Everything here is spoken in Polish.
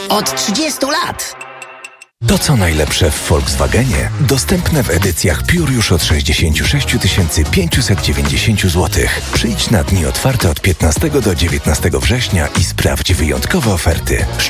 Od 30 lat. To co najlepsze w Volkswagenie dostępne w edycjach Pure już od 66 590 zł. Przyjdź na dni otwarte od 15 do 19 września i sprawdź wyjątkowe oferty.